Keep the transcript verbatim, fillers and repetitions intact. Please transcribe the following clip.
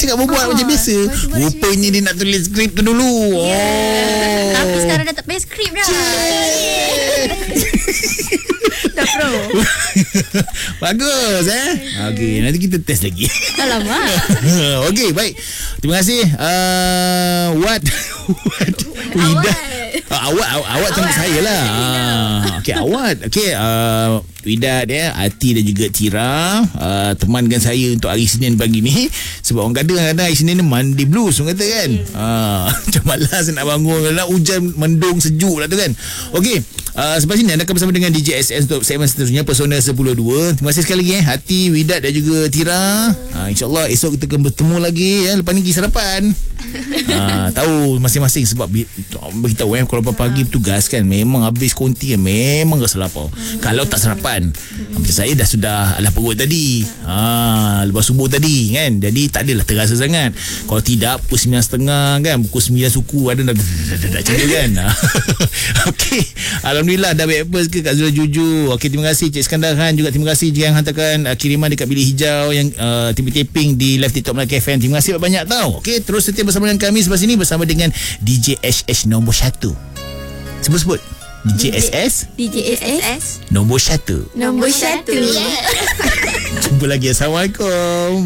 cakap berbual oh, macam biasa. Rupanya dia nak tulis skrip tu dulu. Yeah. Oh. Tapi sekarang dah tak payah skrip dah. Dah pro. Bagus eh. Okey, nanti kita test lagi. Alamak. Okey, baik. Terima kasih. Uh, what? what? Wida. Uh, awak awak, awak tengok saya lah. Uh, Okey, awak. Okey, uh, Wida dia, Ati dan juga Tira uh, temankan saya untuk hari Senin pagi ni. Sebab orang kata kadang-kadang hari Senin ni Monday blues orang kata kan. Uh, macam malas nak bangun, nak hujan, mendung, sejuk lah tu kan. Okey, uh, sebab sini anda akan bersama dengan D J S S untuk segmen seterusnya Persona sepuluh dua. Terima kasih sekali lagi eh Hati, Widat dan juga Tira. uh, InsyaAllah esok kita akan bertemu lagi ya. Lepas ni pergi sarapan. uh, Tahu masing-masing sebab beritahu eh kalau pagi tugas kan memang habis konti kan, memang tak salah apa. Kalau tak sarapan, macam saya dah sudah alah perut tadi, ha, lepas subuh tadi kan, jadi tak adalah terasa sangat. Kalau tidak pukul sembilan tiga puluh kan, pukul sembilan suku ada dah dah macam kan. Okey, alhamdulillah dah baik apa ke Kak Zura Juju. Okey, terima kasih Cik Iskandar Khan, juga terima kasih yang hantarkan uh, kiriman dekat bilik hijau yang uh, taping di live TikTok Melaka F M. Terima kasih banyak tau. Okey, terus setia bersama dengan kami sebelah sini bersama dengan D J H H nombor satu. Sebut-sebut D J S S D J S S nombor satu. Nombor satu. Jumpa lagi. Assalamualaikum.